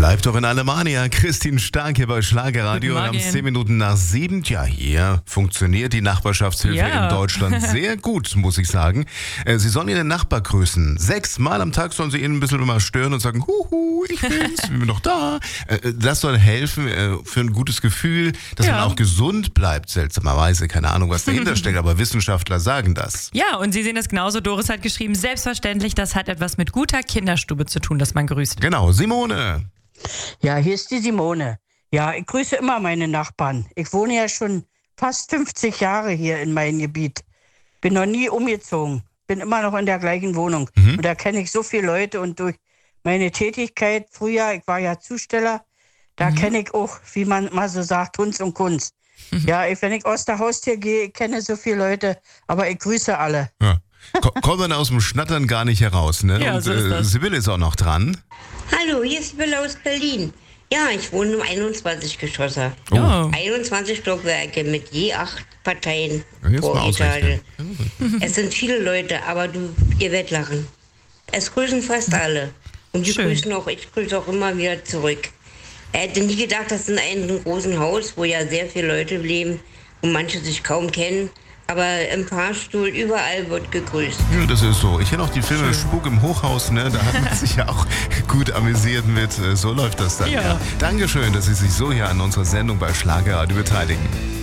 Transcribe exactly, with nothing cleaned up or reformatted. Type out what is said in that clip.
Bleibt doch in Alemannia. Christine Stark hier bei Schlagerradio. Und um zehn Minuten nach sieben. Ja, hier funktioniert die Nachbarschaftshilfe ja. in Deutschland sehr gut, muss ich sagen. Sie sollen ihren Nachbar grüßen. Sechsmal am Tag sollen sie ihn ein bisschen immer stören und sagen, huhu, ich bin's, ich bin noch da. Das soll helfen für ein gutes Gefühl, dass ja. man auch gesund bleibt, seltsamerweise. Keine Ahnung, was dahinter steckt, aber Wissenschaftler sagen das. Ja, und sie sehen das genauso. Doris hat geschrieben, selbstverständlich, das hat etwas mit guter Kinderstube zu tun, dass man grüßt. Genau, Simone. Ja, hier ist die Simone. Ja, ich grüße immer meine Nachbarn. Ich wohne ja schon fast fünfzig Jahre hier in meinem Gebiet. Bin noch nie umgezogen. Bin immer noch in der gleichen Wohnung. Mhm. Und da kenne ich so viele Leute. Und durch meine Tätigkeit früher, ich war ja Zusteller, da mhm. kenne ich auch, wie man mal so sagt, Hunds und Kunst. Mhm. Ja, ich, wenn ich aus der Haustür gehe, ich kenne so viele Leute, aber ich grüße alle. Ja. Kommt man aus dem Schnattern gar nicht heraus, ne? Ja, und so ist das. äh, Sibylle ist auch noch dran. Hallo, hier ist Sibylle aus Berlin. Ja, ich wohne im einundzwanzig Geschosser. Oh. einundzwanzig Stockwerke mit je acht Parteien Jetzt pro mal Etage. ausrechnen. Es sind viele Leute, aber du, ihr werdet lachen. Es grüßen fast alle. Und die Schön. grüßen auch, ich grüße auch immer wieder zurück. Er hätte nie gedacht, dass in einem großen Haus, wo ja sehr viele Leute leben und manche sich kaum kennen, aber im Fahrstuhl, überall wird gegrüßt. Ja, das ist so. Ich kenne auch die Filme Spuk im Hochhaus, ne? Da hat man sich ja auch gut amüsiert mit. So läuft das dann. Ja. Ja. Dankeschön, dass Sie sich so hier an unserer Sendung bei Schlagerradio beteiligen.